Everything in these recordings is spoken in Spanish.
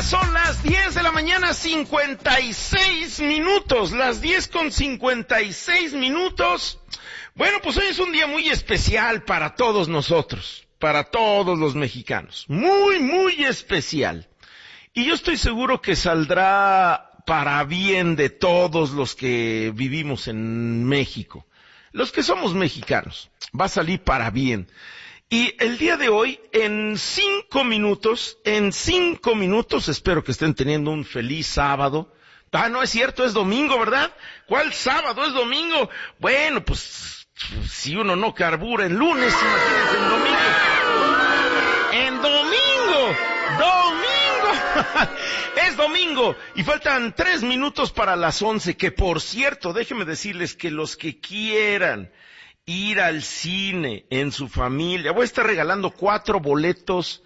son las 10 de la mañana, 56 minutos, las 10 con 56 minutos. Bueno, pues hoy es un día muy especial para todos nosotros, para todos los mexicanos, muy, muy especial. Y yo estoy seguro que saldrá para bien de todos los que vivimos en México, los que somos mexicanos, va a salir para bien. Y el día de hoy, en 5 minutos, espero que estén teniendo un feliz sábado. Ah, no es cierto, es domingo, ¿verdad? ¿Cuál sábado? Es domingo. Bueno, pues, si uno no carbura en lunes, imagínense en domingo. ¡En domingo! Es domingo y faltan 3 minutos para las 11, que por cierto, déjenme decirles que los que quieran ir al cine en su familia, voy a estar regalando 4 boletos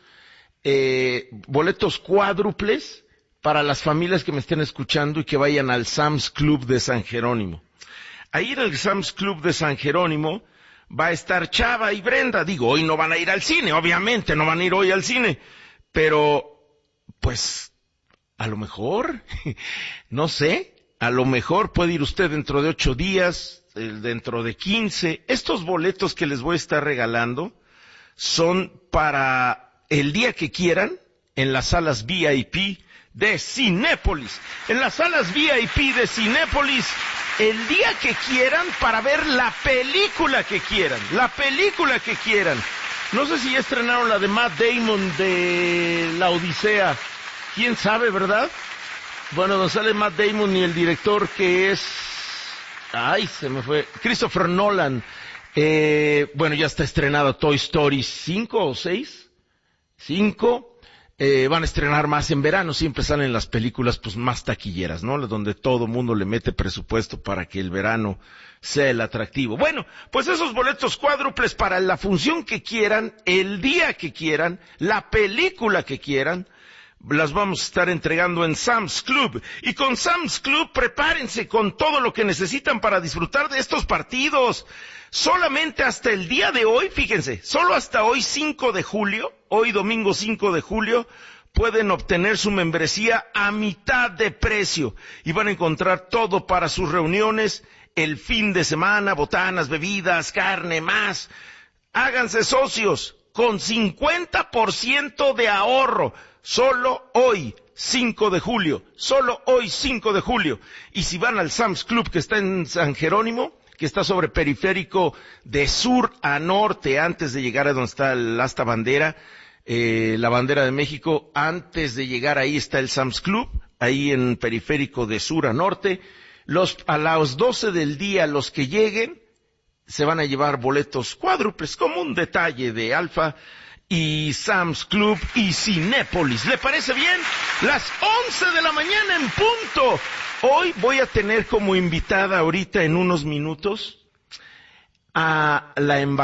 cuádruples para las familias que me estén escuchando y que vayan al Sam's Club de San Jerónimo. Ahí en el Sam's Club de San Jerónimo va a estar Chava y Brenda. Digo, hoy no van a ir al cine, obviamente no van a ir hoy al cine, pero pues a lo mejor, no sé, a lo mejor puede ir usted dentro de 8 días, dentro de 15. Estos boletos que les voy a estar regalando son para el día que quieran en las salas VIP de Cinépolis. En las salas VIP de Cinépolis, el día que quieran para ver la película que quieran. No sé si ya estrenaron la de Matt Damon de La Odisea. ¿Quién sabe, verdad? Bueno, donde sale Matt Damon y el director que es... Ay, se me fue. Christopher Nolan. Bueno, ya está estrenado Toy Story 5 o 6. 5. Van a estrenar más en verano. Siempre salen las películas pues más taquilleras, ¿no? Donde todo mundo le mete presupuesto para que el verano sea el atractivo. Bueno, pues esos boletos cuádruples para la función que quieran, el día que quieran, la película que quieran, las vamos a estar entregando en Sam's Club. Y con Sam's Club prepárense con todo lo que necesitan para disfrutar de estos partidos. Solamente hasta el día de hoy, fíjense, solo hasta hoy 5 de julio, hoy domingo 5 de julio, pueden obtener su membresía a mitad de precio. Y van a encontrar todo para sus reuniones, el fin de semana, botanas, bebidas, carne, más. Háganse socios con 50% de ahorro. Solo hoy, 5 de julio. Solo hoy, 5 de julio. Y si van al Sam's Club que está en San Jerónimo, que está sobre Periférico de sur a norte, antes de llegar a donde está el asta bandera, la bandera de México, antes de llegar ahí está el Sam's Club, ahí en Periférico de sur a norte. A las 12 del día, los que lleguen, se van a llevar boletos cuádruples, como un detalle de Alfa y Sam's Club y Cinépolis. ¿Le parece bien? Las 11 de la mañana en punto. Hoy voy a tener como invitada ahorita en unos minutos a la embajadora